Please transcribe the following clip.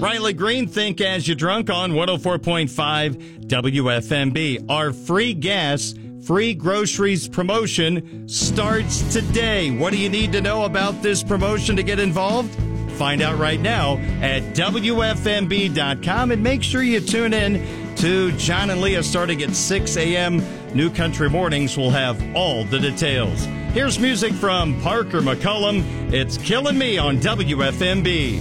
Riley Green, Think As You Drunk on 104.5 WFMB. Our free gas, free groceries promotion starts today. What do you need to know about this promotion to get involved? Find out right now at WFMB.com, and make sure you tune in to John and Leah starting at 6 a.m. New Country Mornings will have all the details. Here's music from Parker McCollum. It's Killing Me on WFMB.